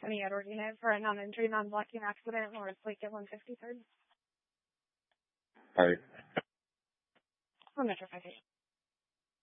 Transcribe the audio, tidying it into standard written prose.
Tony Edward Unit for a non-injury, non-blocking accident, North Lake at 153rd. Hi. On Metro 58.